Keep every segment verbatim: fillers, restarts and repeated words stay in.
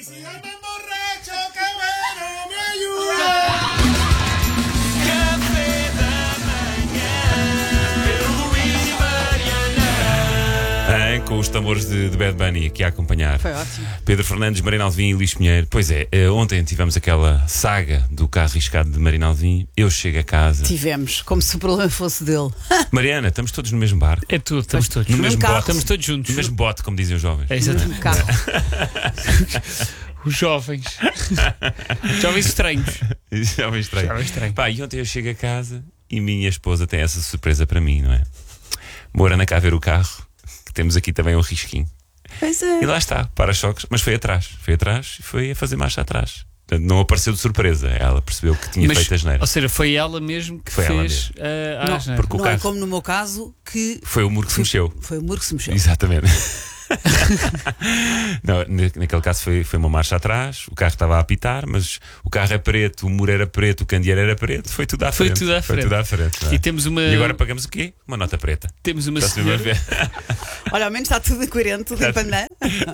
Y si ando borracho, que bueno me ayuda. Com os tambores de, de Bad Bunny aqui a acompanhar. Foi ótimo. Pedro Fernandes, Marina Alvim e Luís Pinheiro. Pois é, ontem tivemos aquela saga do carro riscado de Marina Alvim. Eu chego a casa. Tivemos, como se o problema fosse dele. Mariana, estamos todos no mesmo barco. É tudo, estamos todos. No mesmo carro. bote. Estamos todos juntos. No mesmo bote, como dizem os jovens. É exatamente. No carro. Os jovens. Jovens estranhos. Jovens estranhos. Jovens estranhos. Pá, e ontem eu chego a casa e minha esposa tem essa surpresa para mim, não é? Moura, anda cá ver o carro, que temos aqui também um risquinho. Pois é. E lá está, para-choques, mas foi atrás. Foi atrás e foi a fazer marcha atrás. Portanto, não apareceu de surpresa. Ela percebeu que tinha Mas, feito a geneira. ou seja, foi ela mesmo que Foi ela fez a, a Não, asneira. porque o não é carro- como no meu caso que Foi o muro que se mexeu. foi o muro que se mexeu. Exatamente. Não, na- naquele caso foi, foi uma marcha atrás. O carro estava a apitar, mas o carro é preto, o muro era preto, o candeeiro era preto. Foi tudo à Foi frente. tudo à Foi frente. tudo à frente, não é? E temos uma, E agora pagamos o quê? Uma nota preta. temos uma Está-se bem a senhora, ver? Olha, ao menos está tudo coerente, tudo em pandan.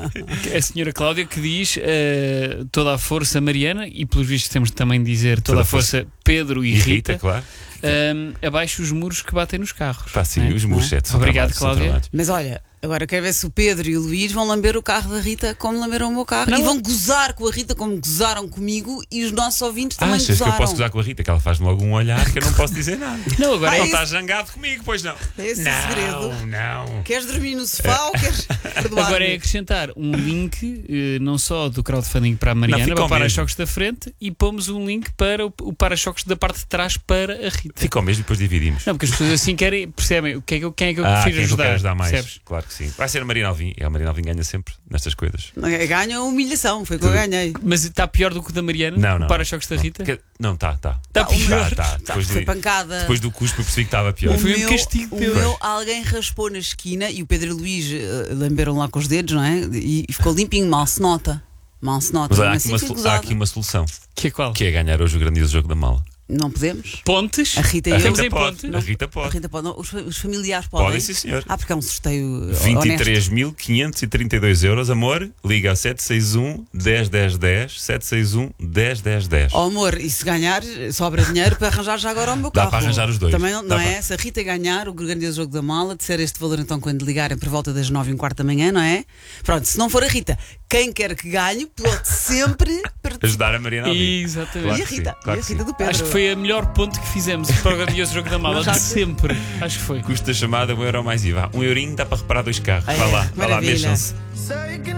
a senhora Cláudia, que diz eh, toda a força Mariana, e pelos vistos temos de também dizer toda, Toda a a força Pedro e, E Rita, Rita, claro. ehm, abaixo os muros que batem nos carros. Pá, sim, não é? os muros sete. são Obrigado, tramados, são Cláudia. tramados. Mas olha, agora quero ver se o Pedro e o Luís vão lamber o carro da Rita como lamberam o meu carro. Não. E vão gozar com a Rita como gozaram comigo e os nossos ouvintes Ah, também achas que gozaram. eu posso gozar com a Rita? Que ela faz-me logo um olhar que eu não posso dizer nada. Não, agora Ah, é Não isso- está zangado comigo, pois não. Esse é o não, segredo. não. Queres dormir no sofá ou queres perdoar? Agora é acrescentar um link, eh, não só do crowdfunding para a Não, Mariana, fica para o ao mesmo. para-choques da frente, e pomos um link para o, o para-choques da parte de trás para a Rita. Fica ao mesmo e depois dividimos. Não, porque as pessoas assim querem, percebem o que é que eu, quem é que eu Ah, prefiro quem é que eu ajudar. quero ajudar mais? Percebes? Claro que sim. Vai ser a Marina Alvim. É, a Marina Alvim ganha sempre nestas coisas. Ganha a humilhação, foi o que eu ganhei. Mas está pior do que o da Mariana? Não, não. O para-choques da não. Rita? Que- Não, está, está. Está Tá, o pior. Tá, tá. Depois, Foi de- pancada. depois do cuspo eu percebi que estava pior. O Foi um meu, castigo o teu. meu, alguém raspou na esquina e o Pedro e o Luís eh, lamberam lá com os dedos, não é? E, e ficou limpinho, mal se nota. Mal se nota. Mas olha, há Mas aqui, sim, uma, fui solu- há gozada. aqui uma solução, Que é qual? que é ganhar hoje o grandioso jogo da mala. Não podemos? Pontes? A Rita e A eu. Estamos Rita em pode. ponte. A Rita A pode. Rita pode, não, os, fa- os familiares podem. Podem, sim, senhor. Ah, porque é um sorteio vinte e honesto. três mil quinhentos e trinta e dois euros, amor. Liga a sete seis um, um zero um zero um zero, sete seis um, um zero um zero um zero. Oh amor, e se ganhar, sobra dinheiro para arranjar já agora o meu Dá carro. para arranjar os dois. Também não, Dá não é? para- Se a Rita ganhar o grandioso jogo da mala, de ser este valor então quando ligarem por volta das nove e um quarto da manhã, não é? Pronto, se não for a Rita, quem quer que ganhe, pode sempre participar. Ajudar a Marina Alvim. Exatamente. Claro E a que Rita, sim, claro e a que Rita sim. do Pedro. Acho que foi a melhor ponte que fizemos para o grandioso jogo da mala Não, já de sei. sempre. Acho que foi. Custo da chamada um euro mais I V A. Um eurinho dá para reparar dois carros. É, Vá lá, vá lá, maravilha. mexam-se.